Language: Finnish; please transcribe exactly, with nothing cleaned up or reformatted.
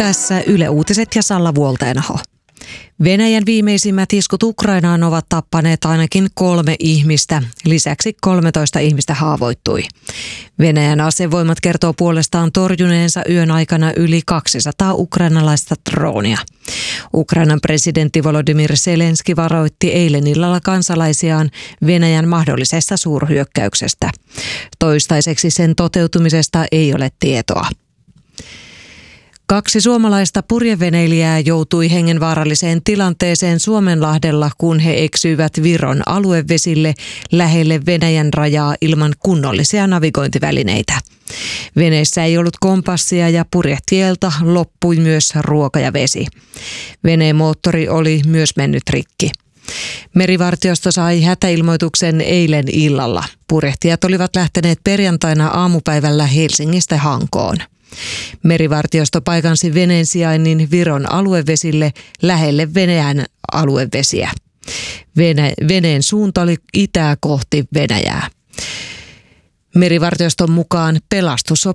Tässä Yle Uutiset ja Salla Vuolteenaho. Venäjän viimeisimmät iskut Ukrainaan ovat tappaneet ainakin kolme ihmistä. Lisäksi kolmetoista ihmistä haavoittui. Venäjän asevoimat kertoo puolestaan torjuneensa yön aikana yli kaksisataa ukrainalaista droonia. Ukrainan presidentti Volodymyr Zelenski varoitti eilen illalla kansalaisiaan Venäjän mahdollisesta suurhyökkäyksestä. Toistaiseksi sen toteutumisesta ei ole tietoa. Kaksi suomalaista purjeveneilijää joutui hengenvaaralliseen tilanteeseen Suomenlahdella, kun he eksyivät Viron aluevesille lähelle Venäjän rajaa ilman kunnollisia navigointivälineitä. Veneessä ei ollut kompassia ja purjehtieltä loppui myös ruoka ja vesi. Veneen moottori oli myös mennyt rikki. Merivartiosto sai hätäilmoituksen eilen illalla. Purjehtijat olivat lähteneet perjantaina aamupäivällä Helsingistä Hankoon. Merivartiosto paikansi veneen sijainnin Viron aluevesille lähelle Venäjän aluevesiä. Vene, veneen suunta oli itää kohti Venäjää. Merivartioston mukaan pelastus